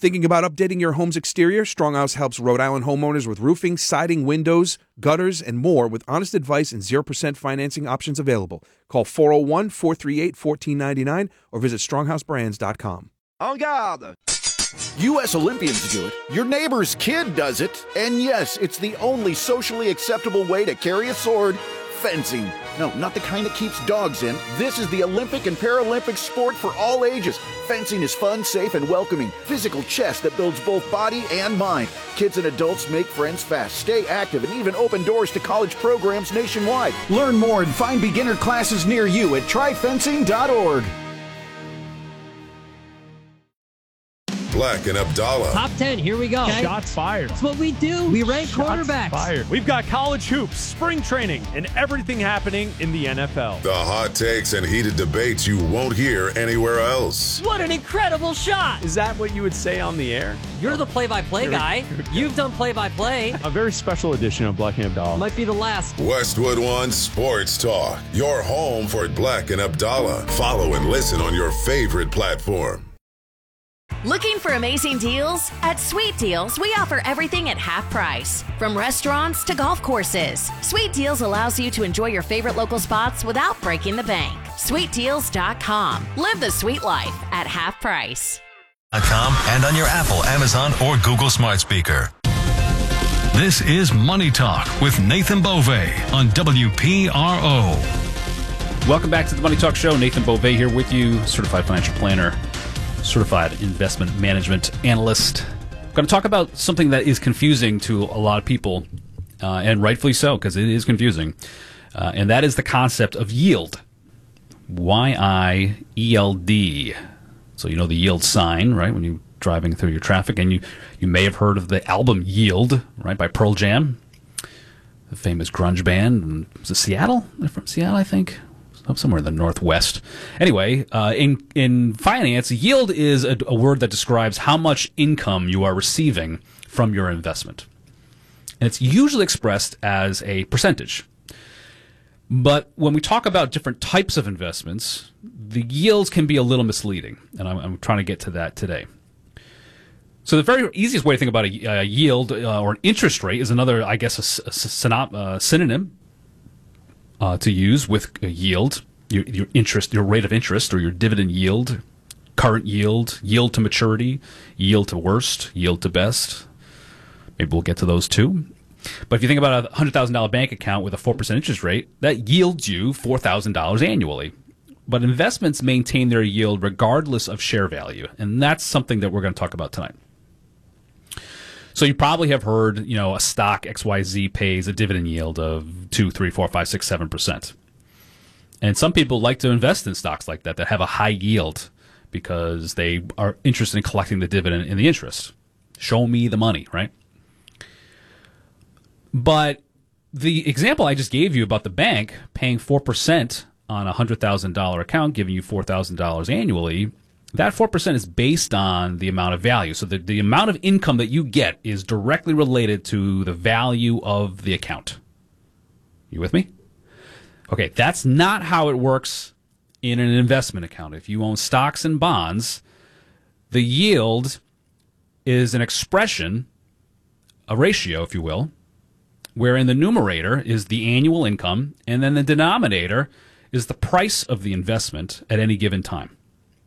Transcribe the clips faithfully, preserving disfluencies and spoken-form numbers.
Thinking about updating your home's exterior? Stronghouse helps Rhode Island homeowners with roofing, siding, windows, gutters, and more with honest advice and zero percent financing options available. Call four oh one, four three eight, one four nine nine or visit stronghouse brands dot com. En garde! U S Olympians do it, your neighbor's kid does it, and yes, it's the only socially acceptable way to carry a sword, fencing. No, not the kind that keeps dogs in. This is the Olympic and Paralympic sport for all ages. Fencing is fun, safe, and welcoming. Physical chess that builds both body and mind. Kids and adults make friends fast, stay active, and even open doors to college programs nationwide. Learn more and find beginner classes near you at try fencing dot org. Black and Abdallah. Top ten, here we go. Okay. Shots fired. That's what we do. We rank Shots quarterbacks. Fired. We've got college hoops, spring training, and everything happening in the N F L. The hot takes and heated debates you won't hear anywhere else. What an incredible shot. Is that what you would say on the air? You're the play-by-play guy. You've done play-by-play. A very special edition of Black and Abdallah. Might be the last. Westwood One Sports Talk. Your home for Black and Abdallah. Follow and listen on your favorite platform. Looking for amazing deals? At Sweet Deals, we offer everything at half price. From restaurants to golf courses, Sweet Deals allows you to enjoy your favorite local spots without breaking the bank. sweet deals dot com. Live the sweet life at half price. .com and on your Apple, Amazon, or Google smart speaker. This is Money Talk with Nathan Beauvais on W P R O. Welcome back to the Money Talk Show. Nathan Beauvais here with you, certified financial planner, certified investment management analyst. I'm going to talk about something that is confusing to a lot of people, uh, and rightfully so, because it is confusing, uh, and that is the concept of yield. Y I E L D. So you know the yield sign, right, when you're driving through your traffic, and you, you may have heard of the album Yield, right, by Pearl Jam, the famous grunge band. Was it Seattle? They're from Seattle, I think. Somewhere in the Northwest. Anyway, uh, in in finance, yield is a, a word that describes how much income you are receiving from your investment. And it's usually expressed as a percentage. But when we talk about different types of investments, the yields can be a little misleading. And I'm, I'm trying to get to that today. So the very easiest way to think about a, a yield uh, or an interest rate is another, I guess, a, a synop, uh, synonym Uh, to use with a yield, your, your interest, your rate of interest, or your dividend yield, current yield, yield to maturity, yield to worst, yield to best. Maybe we'll get to those too. But if you think about a one hundred thousand dollars bank account with a four percent interest rate, that yields you four thousand dollars annually. But investments maintain their yield regardless of share value, and that's something that we're going to talk about tonight. So you probably have heard, you know, a stock X Y Z pays a dividend yield of two, three, four, five, six, seven percent. And some people like to invest in stocks like that that have a high yield because they are interested in collecting the dividend and the interest. Show me the money, right? But the example I just gave you about the bank paying four percent on a one hundred thousand dollars account, giving you four thousand dollars annually, that four percent is based on the amount of value. So the, the amount of income that you get is directly related to the value of the account. You with me? Okay, that's not how it works in an investment account. If you own stocks and bonds, the yield is an expression, a ratio, if you will, wherein the numerator is the annual income, and then the denominator is the price of the investment at any given time.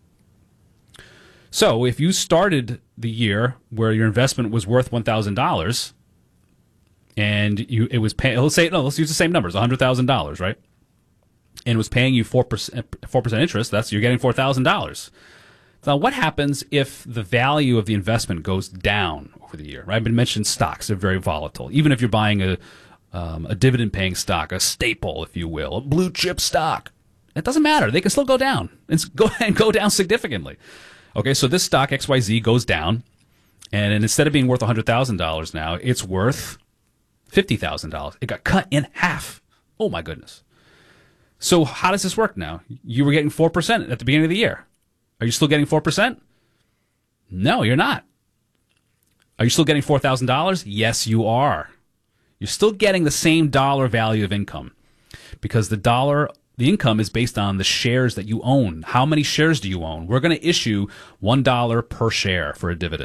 So if you started the year where your investment was worth one thousand dollars and you it was paying, let's say, no, let's use the same numbers, one hundred thousand dollars, right? And it was paying you four percent, four percent interest, that's, you're getting four thousand dollars. Now, what happens if the value of the investment goes down over the year? Right? I've been mentioning stocks, they're very volatile. Even if you're buying a, um, a dividend-paying stock, a staple, if you will, a blue chip stock, it doesn't matter. They can still go down and go, and go down significantly. Okay, so this stock, X Y Z, goes down, and instead of being worth one hundred thousand dollars now, it's worth fifty thousand dollars. It got cut in half. Oh, my goodness. So how does this work now? You were getting four percent at the beginning of the year. Are you still getting four percent? No, you're not. Are you still getting four thousand dollars? Yes, you are. You're still getting the same dollar value of income because the dollar... The income is based on the shares that you own. How many shares do you own? We're going to issue one dollar per share for a dividend.